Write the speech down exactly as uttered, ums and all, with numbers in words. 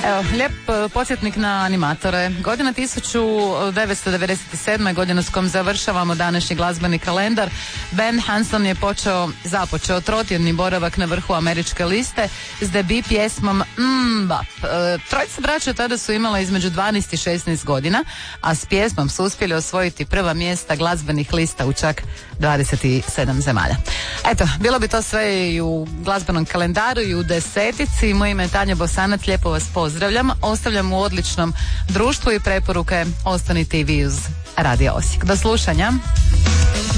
Evo, lijep podsjetnik na animatore. Godina tisuću devetsto devedeset sedma. godina s kojom završavamo današnji glazbeni kalendar. Ben Hanson je počeo, započeo trotjedni boravak na vrhu američke liste s debut pjesmom Mbap. E, trojica braća tada su imala između dvanaest i šesnaest godina, a s pjesmom su uspjeli osvojiti prva mjesta glazbenih lista u čak dvadeset sedam zemalja. Eto, bilo bi to sve i u glazbenom kalendaru i u desetici. Moje ime je Tanja Bosanac, lijepo vas pozdravljam. Ostavljam u odličnom društvu i preporuke ostanite i vi uz Radio Osijek. Do slušanja.